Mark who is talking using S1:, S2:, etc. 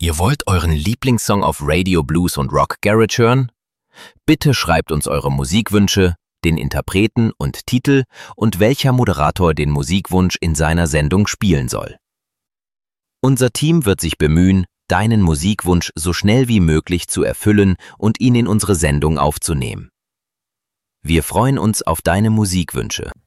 S1: Ihr wollt euren Lieblingssong auf Radio, Blues und Rock Garage hören? Bitte schreibt uns eure Musikwünsche, den Interpreten und Titel und welcher Moderator den Musikwunsch in seiner Sendung spielen soll. Unser Team wird sich bemühen, deinen Musikwunsch so schnell wie möglich zu erfüllen und ihn in unsere Sendung aufzunehmen. Wir freuen uns auf deine Musikwünsche.